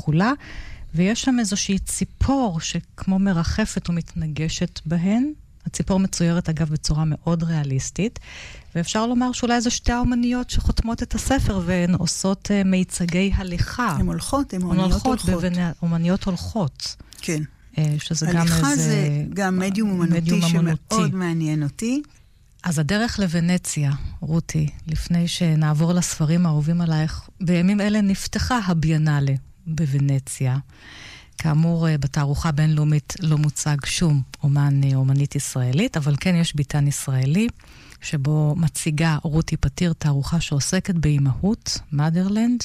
כחולה, ויש שם איזושהי ציפור שכמו מרחפת ומתנגשת בהן. הציפור מצוירת אגב בצורה מאוד ריאליסטית, ואפשר לומר שאולי זה שתי האומניות שחותמות את הספר, והן עושות מיצגי הליכה. הן הולכות, הן אומניות הולכות. כן. שזה גם איזה... הליכה זה גם מדיום אומנותי שמאוד מעניין אותי. אז הדרך לוונציה, רותי, לפני שנעבור לספרים האהובים עלייך, בימים אלה נפתחה הביאנלה בוונציה. כאמור, בתערוכה בינלאומית לא מוצג שום אומנית ישראלית, אבל כן יש ביתן ישראלי, שבו מציגה רותי פתיר תערוכה שעוסקת באימהות, מודרלנד,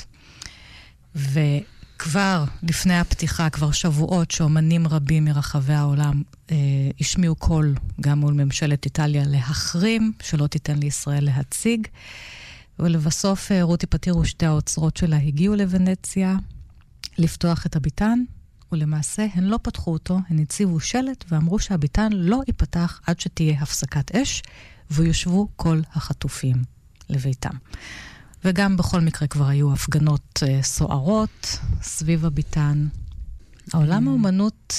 וכבר לפני הפתיחה, כבר שבועות שאומנים רבים מרחבי העולם השמיעו קול גם מול ממשלת איטליה להחרים, שלא תיתן לישראל להציג, ולבסוף רותי פתיר ושתי האוצרות שלה הגיעו לוונציה לפתוח את הביתן, ולמעשה הן לא פתחו אותו, הן הציבו שלט ואמרו שהביתן לא ייפתח עד שתהיה הפסקת אש, ויושבו כל החטופים לביתם. וגם בכל מקרה כבר היו הפגנות סוערות סביב הביתן. העולם האומנות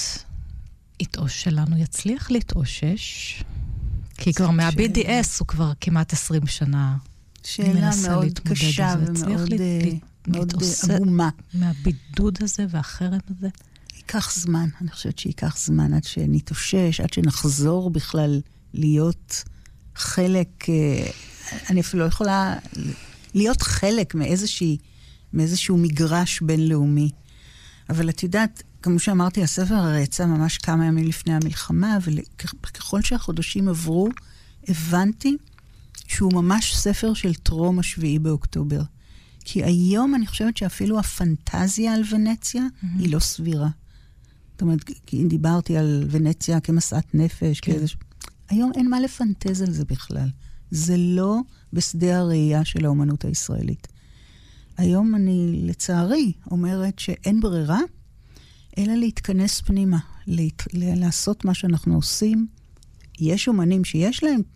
שלנו יצליח להתאושש, כי כבר מה-BDS הוא כבר כמעט 20 שנה. שאלה מאוד קשה ומאוד עגומה. מהבידוד הזה והחרם הזה. ייקח זמן, אני חושבת שייקח זמן עד שנתאושש, עד שנחזור בכלל להיות חלק, אני אפילו לא יכולה להיות חלק מאיזשהו מגרש בינלאומי. אבל את יודעת, כמו שאמרתי, הספר הרי יצא ממש כמה ימים לפני המלחמה, וככל שהחודשים עברו, הבנתי שהוא ממש ספר של טרום 7 באוקטובר. כי היום אני חושבת שאפילו הפנטזיה על ונציה היא לא סבירה. זאת אומרת, כי דיברתי על ונציה כמסעת נפש, היום אין מה לפנטז על זה בכלל. זה לא בשדה הראייה של האומנות הישראלית. היום אני, לצערי, אומרת שאין ברירה, אלא להתכנס פנימה, לעשות מה שאנחנו עושים. יש אומנים שיש להם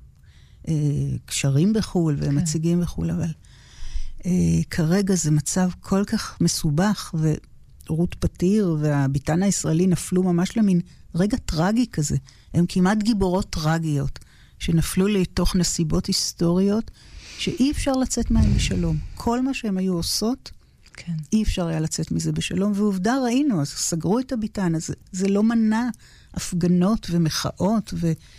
קשרים בחול ומציגים בחול, אבל כרגע זה מצב כל כך מסובך, ורות פתיר והביתן הישראלי נפלו ממש למין רגע טרגי כזה. הם כמעט גיבורות טרגיות, שנפלו לתוך נסיבות היסטוריות, שאי אפשר לצאת מהם בשלום. כל מה שהם היו עושות, כן. אי אפשר היה לצאת מזה בשלום, ועובדה ראינו, אז סגרו את הביתן, אז זה לא מנע הפגנות ומחאות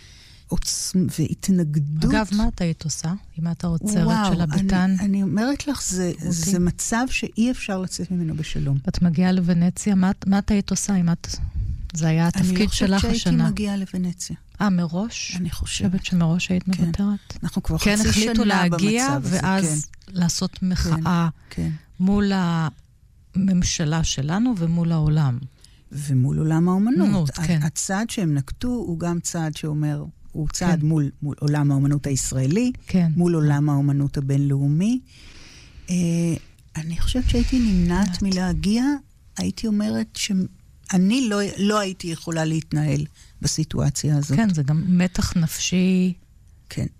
והתנגדות. אגב, מה אתה היית עושה? אם אתה עוצרת של הביתן? אני אומרת לך, זה מצב שאי אפר לצאת ממנו בשלום. את מגיעה לוונציה, מה אתה היית עושה? זה היה התפקיד שלך השנה. אני חושבת שהייתי מגיעה לוונציה. מראש? אני חושבת שמראש היית מוותרת? אנחנו כבר חצי שנה במצב הזה. כן, החליטו להגיע, ואז לעשות מחאה מול הממשלה שלנו ומול העולם. ומול עולם האומנות. הצעד שהם נקטו הוא גם צעד שאומר, הוא צעד מול עולם האומנות הישראלי, מול עולם האומנות הבינלאומי. אני חושבת שהייתי נמנעת מלהגיע, הייתי אומרת שאני לא הייתי יכולה להתנהל בסיטואציה הזאת. כן, זה גם מתח נפשי כן.